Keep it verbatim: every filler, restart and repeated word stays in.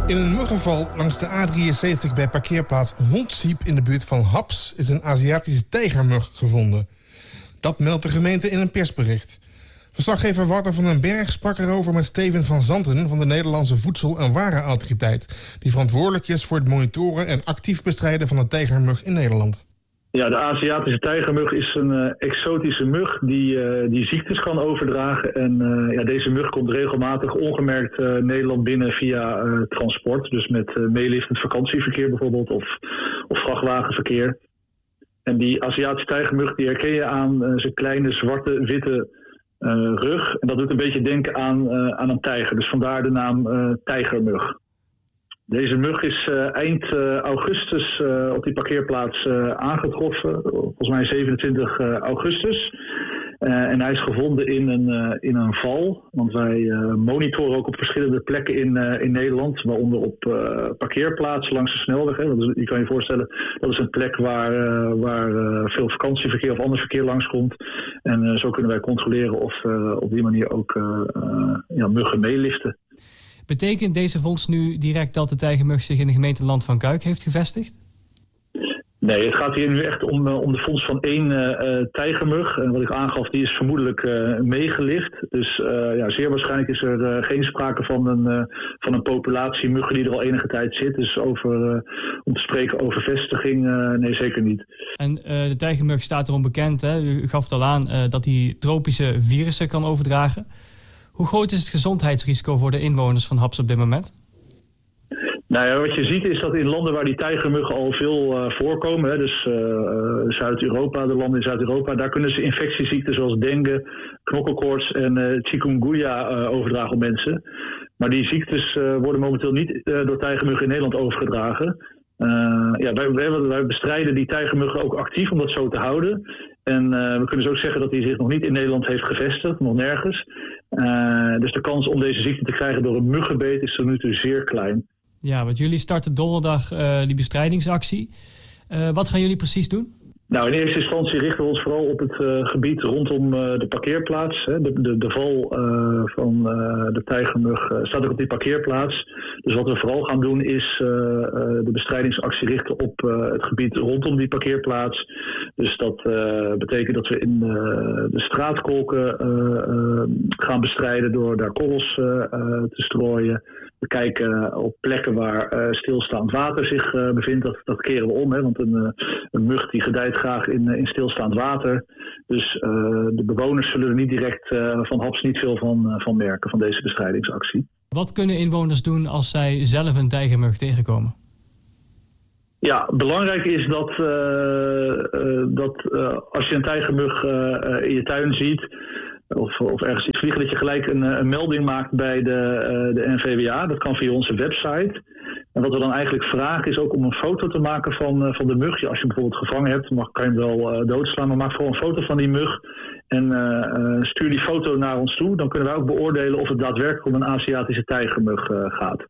In een muggenval langs de A drieënzeventig bij parkeerplaats Hondsiep in de buurt van Haps is een Aziatische tijgermug gevonden. Dat meldt de gemeente in een persbericht. Verslaggever Wouter van den Berg sprak erover met Steven van Zanten van de Nederlandse Voedsel- en Warenautoriteit, die verantwoordelijk is voor het monitoren en actief bestrijden van de tijgermug in Nederland. Ja, de Aziatische tijgermug is een uh, exotische mug die, uh, die ziektes kan overdragen. En uh, ja, deze mug komt regelmatig ongemerkt uh, Nederland binnen via uh, transport. Dus met uh, meeliftend vakantieverkeer bijvoorbeeld of, of vrachtwagenverkeer. En die Aziatische tijgermug die herken je aan uh, zijn kleine zwarte witte uh, rug. En dat doet een beetje denken aan, uh, aan een tijger. Dus vandaar de naam uh, tijgermug. Deze mug is uh, eind uh, augustus uh, op die parkeerplaats uh, aangetroffen. Volgens mij zevenentwintig augustus. Uh, en hij is gevonden in een, uh, in een val. Want wij uh, monitoren ook op verschillende plekken in, uh, in Nederland. Waaronder op uh, parkeerplaatsen langs de snelweg. Hè. Dat is, je kan je voorstellen, dat is een plek waar, uh, waar uh, veel vakantieverkeer of ander verkeer langskomt. En uh, zo kunnen wij controleren of uh, op die manier ook uh, uh, ja, muggen meeliften. Betekent deze vondst nu direct dat de tijgermug zich in de gemeente Land van Kuik heeft gevestigd? Nee, het gaat hier nu echt om, uh, om de vondst van één uh, tijgermug. En wat ik aangaf, die is vermoedelijk uh, meegelift. Dus uh, ja, zeer waarschijnlijk is er uh, geen sprake van een, uh, van een populatie muggen die er al enige tijd zit. Dus over, uh, om te spreken over vestiging, uh, nee, zeker niet. En uh, de tijgermug staat erom bekend, hè? U gaf het al aan, uh, dat hij tropische virussen kan overdragen. Hoe groot is het gezondheidsrisico voor de inwoners van Haps op dit moment? Nou ja, wat je ziet is dat in landen waar die tijgermuggen al veel uh, voorkomen, hè, dus uh, Zuid-Europa, de landen in Zuid-Europa, daar kunnen ze infectieziekten zoals dengue, knokkelkoorts en uh, chikungunya uh, overdragen op mensen. Maar die ziektes uh, worden momenteel niet uh, door tijgermuggen in Nederland overgedragen. Uh, ja, wij, wij, wij bestrijden die tijgermuggen ook actief om dat zo te houden. En uh, we kunnen dus ook zeggen dat hij zich nog niet in Nederland heeft gevestigd, nog nergens. Uh, dus de kans om deze ziekte te krijgen door een muggenbeet is tot nu toe zeer klein. Ja, want jullie starten donderdag uh, die bestrijdingsactie. Uh, wat gaan jullie precies doen? Nou, in eerste instantie richten we ons vooral op het uh, gebied rondom uh, de parkeerplaats. Hè. De, de, de val uh, van uh, de tijgermug uh, staat ook op die parkeerplaats. Dus wat we vooral gaan doen is uh, uh, de bestrijdingsactie richten op uh, het gebied rondom die parkeerplaats. Dus dat uh, betekent dat we in uh, de straatkolken uh, uh, gaan bestrijden door daar korrels uh, uh, te strooien. We kijken op plekken waar uh, stilstaand water zich uh, bevindt. Dat, dat keren we om, hè, want een, uh, een mug die gedijt graag in, uh, in stilstaand water. Dus uh, de bewoners zullen er niet direct uh, van Haps niet veel van, uh, van merken, van deze bestrijdingsactie. Wat kunnen inwoners doen als zij zelf een tijgermug tegenkomen? Ja, belangrijk is dat, uh, uh, dat uh, als je een tijgermug uh, uh, in je tuin ziet, Of, of ergens iets vliegen, dat je gelijk een, een melding maakt bij de, uh, de N V W A. Dat kan via onze website. En wat we dan eigenlijk vragen is ook om een foto te maken van, uh, van de mug. Ja, als je hem bijvoorbeeld gevangen hebt, mag, kan je hem wel uh, doodslaan. Maar maak vooral een foto van die mug. En uh, uh, stuur die foto naar ons toe. Dan kunnen wij ook beoordelen of het daadwerkelijk om een Aziatische tijgermug uh, gaat.